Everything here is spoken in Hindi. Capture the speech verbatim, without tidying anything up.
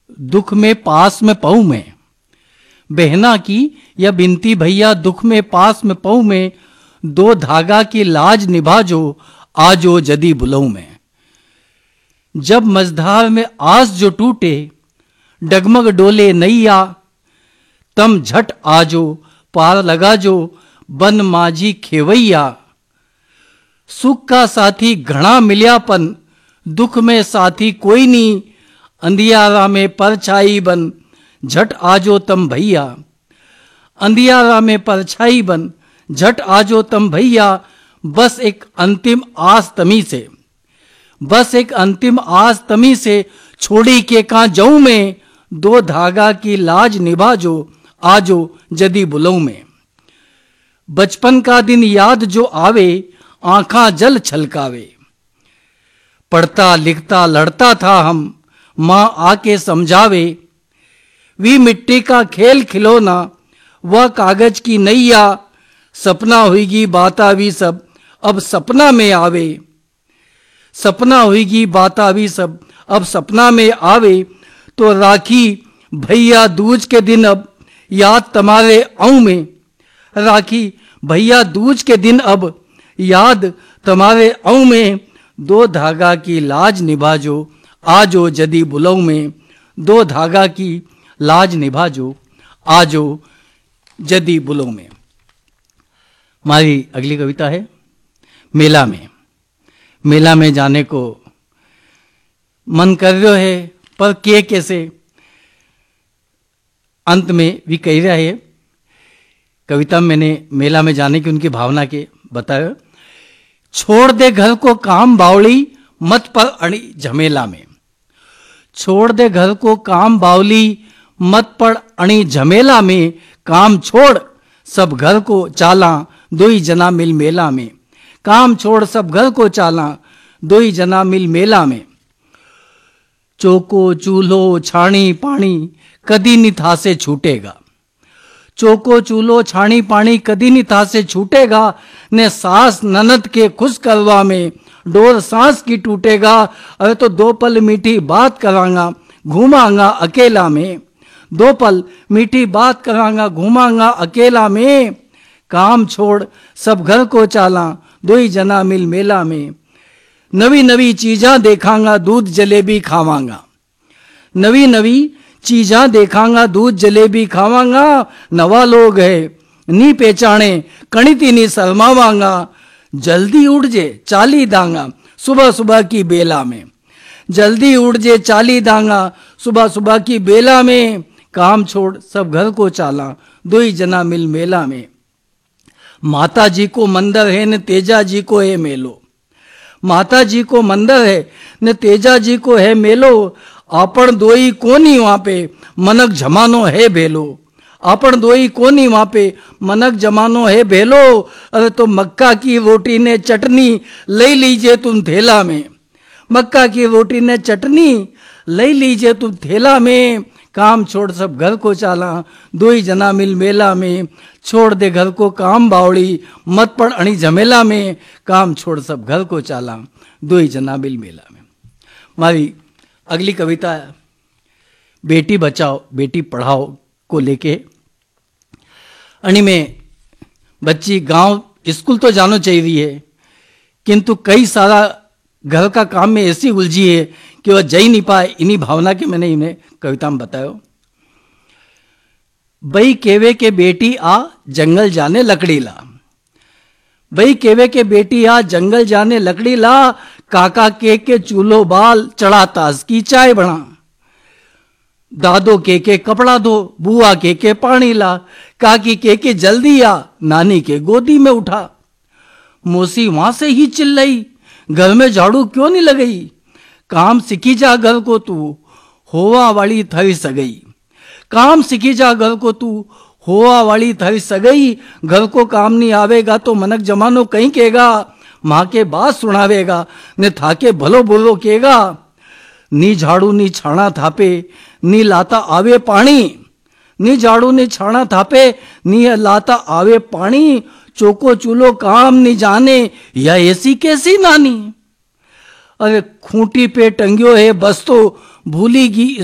दुख में पास में पऊ में। बहना की यह बिनती भैया दुख में पास में पऊ में, दो धागा की लाज निभा जो आजो जदी बुलऊ में। जब मझधार में आस जो टूटे डगमग डोले नैया, तम झट आजो पार लगा जो बन माझी खेवैया। सुख का साथी घना मिल्यापन, दुख में साथी कोई नी, अंधियारा में परछाई बन झट आजो तम भैया। अंधियारा में परछाई बन झट आजो तम भैया। बस एक अंतिम आस तमी से, बस एक अंतिम आस तमी से, छोड़ी के का जाऊं में, दो धागा की लाज निभा जो आजो जदी बुलऊ में। बचपन का दिन याद जो आवे आंखा जल छलकावे, पढ़ता लिखता लड़ता था हम माँ आके समझावे। वी मिट्टी का खेल खिलौना वह कागज की नैया, सपना हुईगी बातावी सब अब सपना में आवे। सपना हुईगी बातावी सब अब सपना में आवे। तो राखी भैया दूज के दिन अब याद तुम्हारे आऊं में। राखी भैया दूज के दिन अब याद तुम्हारे आऊं में, दो धागा की लाज निभा जो आजो जदी बुलऊ में। दो धागा की लाज निभा जो आजो जदी बुलऊ में। हमारी अगली कविता है मेला में। मेला में जाने को मन कर रहा है पर के कैसे, अंत में भी कह रहा है। कविता में मैंने मेला में जाने की उनकी भावना के बताया। छोड़ दे घर को काम बावली मत पर अड़ी झमेला में। छोड़ दे घर को काम बावली मत पड़ अणी झमेला में। काम छोड़ सब घर को चाला दो ही जना मिल मेला में। काम छोड़ सब घर को चाला दो ही जना मिल मेला में। चौको चूल्हो छाणी पानी कदी नि था से छूटेगा। चौको चूल्हो छाणी पानी कदी नि था से छूटेगा। ने सास ननद के खुश करवा में डोर सांस की टूटेगा। अरे तो दो पल मीठी बात करांगा घूमांगा अकेला में। दो पल मीठी बात करांगा घूमांगा अकेला में। काम छोड़ सब घर को चाला दो ही जना मिल मेला में। नवी नवी चीज़ां देखांगा दूध जलेबी खावांगा। नवी नवी चीज़ां देखांगा दूध जलेबी खावांगा। नवा लोग है नी पहचाने कणिती नी शर्मावांगा। जल्दी उड़ जे चाली दांगा सुबह सुबह की बेला में। जल्दी उड़ जे चाली दांगा सुबह सुबह की बेला में। काम छोड़ सब घर को चाला दो ही जना मिल मेला में। माता जी को मंदिर है न तेजा जी को है मेलो। माता जी को मंदिर है न तेजा जी को है मेलो। आपन दोई कोनी वहां पे मनक जमानो है भेलो। आपन दोई कोनी वहां पे मनक जमानो है भेलो। अरे तो मक्का की रोटी ने चटनी ले लीजिए तुम थैला में। मक्का की रोटी ने चटनी ले लीजिए तुम थैला में। काम छोड़ सब घर को चाला दो ही जना मिल मेला में। छोड़ दे घर को काम बावड़ी मत पड़ अणी झमेला में। काम छोड़ सब घर को चाला दो ही जना मिल मेला में। हमारी अगली कविता बेटी बचाओ बेटी पढ़ाओ को लेके। अणी में बच्ची गांव स्कूल तो जानो चाहिए किंतु कई सारा घर का काम में ऐसी उलझी है कि वह जा ही नहीं पाए। इन्हीं भावना के मैंने इन्हें कविता में बतायो। बई केवे के बेटी आ जंगल जाने लकड़ी ला। बई केवे के बेटी आ जंगल जाने लकड़ी ला। काका के के चूल्हो बाल चढ़ा ताश की चाय बना। दादो के के कपड़ा धो बुआ के के पानी ला। काकी के के जल्दी आ नानी के गोदी में उठा। मौसी वहां से ही चिल्लाई घर में झाड़ू क्यों नहीं लगई। काम सीखी जा घर को तू होवा वाली थई सगई। काम सीखी जा घर को तू होवा वाली थई सगई। घर को काम नहीं आवेगा तो मनक जमानो कहीं केगा। माँ के बात सुनावेगा ने थाके भलो बोलो केगा। नी झाड़ू नी छाना थापे नी लाता आवे पानी। नी झाड़ू नी छाना थापे नी लाता आवे पानी। चौको चूल्हो काम नहीं जाने या ऐसी कैसी नानी। अरे खूंटी पे टंगियो है बस तो भूलीगी